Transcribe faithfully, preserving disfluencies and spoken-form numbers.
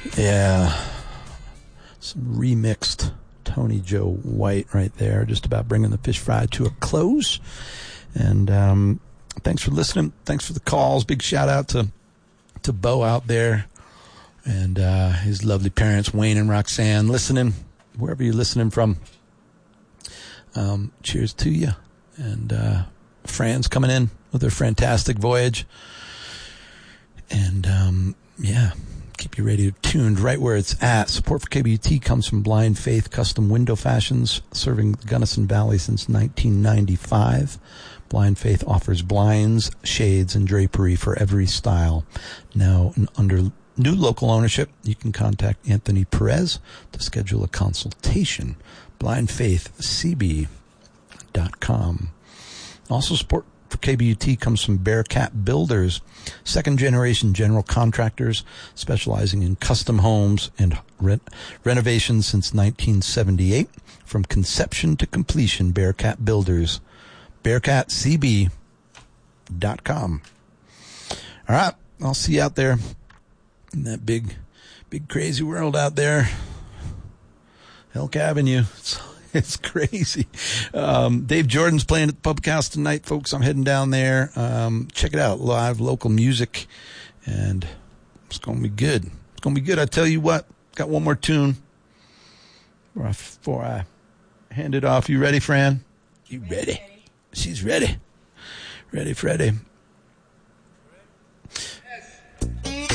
Yeah. Some remixed Tony Joe White right there, just about bringing the fish fry to a close. And um, thanks for listening. Thanks for the calls. Big shout out to to Bo out there and uh, his lovely parents, Wayne and Roxanne, listening wherever you're listening from. Um, cheers to you. And uh, Fran's coming in with her fantastic voyage. And um, yeah, keep your radio tuned right where it's at. Support for K B U T comes from Blind Faith Custom Window Fashions, serving the Gunnison Valley since nineteen ninety-five. Blind Faith offers blinds, shades, and drapery for every style. Now, under new local ownership, you can contact Anthony Perez to schedule a consultation. blind faith c b dot com. Also, support for K B U T comes from Bearcat Builders, second-generation general contractors specializing in custom homes and re- renovations since nineteen seventy-eight. From conception to completion, Bearcat Builders. bearcat c b dot com. All right, I'll see you out there in that big, big crazy world out there. Elk Avenue. It's, it's crazy. Um, Dave Jordan's playing at the Public House tonight, folks. I'm heading down there. Um, check it out. Live local music. And it's going to be good. It's going to be good. I tell you what, got one more tune before I hand it off. You ready, Fran? You ready? She's ready. Ready, Freddie.